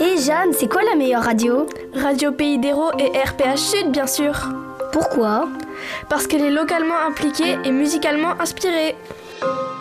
Et Jeanne, c'est quoi la meilleure radio ? Radio Pays d'Hérault et RPH Sud, bien sûr. Pourquoi ? Parce qu'elle est localement impliquée et musicalement inspirée.